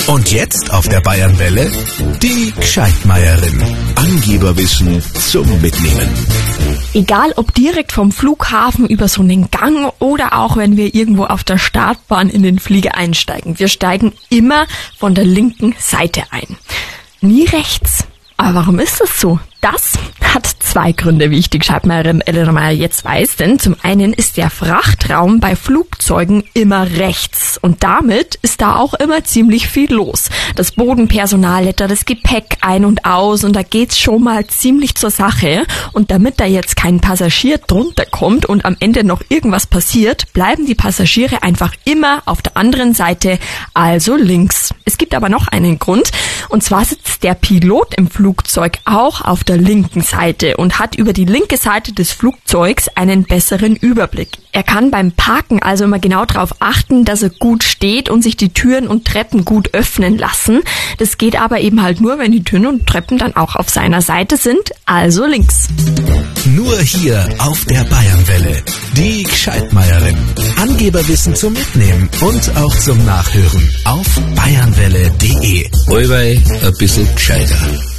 Und jetzt auf der Bayernwelle die Gscheitmeierin. Angeberwissen zum Mitnehmen. Egal ob direkt vom Flughafen über so einen Gang oder auch wenn wir irgendwo auf der Startbahn in den Flieger einsteigen. Wir steigen immer von der linken Seite ein. Nie rechts. Aber warum ist das so? Das hat zwei Gründe, wie ich die Gscheitmeierin Elena Meier jetzt weiß. Denn zum einen ist der Frachtraum bei Flugzeugen immer rechts. Und damit ist da auch immer ziemlich viel los. Das Bodenpersonal lädt das Gepäck ein und aus und da geht's schon mal ziemlich zur Sache. Und damit da jetzt kein Passagier drunter kommt und am Ende noch irgendwas passiert, bleiben die Passagiere einfach immer auf der anderen Seite, also links. Es gibt aber noch einen Grund. Und zwar sitzt der Pilot im Flugzeug auch auf der linken Seite und hat über die linke Seite des Flugzeugs einen besseren Überblick. Er kann beim Parken also immer genau darauf achten, dass er gut steht und sich die Türen und Treppen gut öffnen lassen. Das geht aber eben halt nur, wenn die Türen und Treppen dann auch auf seiner Seite sind, also links. Nur hier auf der Bayernwelle. Die Gscheitmeierin. Angeberwissen zum Mitnehmen und auch zum Nachhören auf bayernwelle.de. Allweil ein bisschen gescheiter.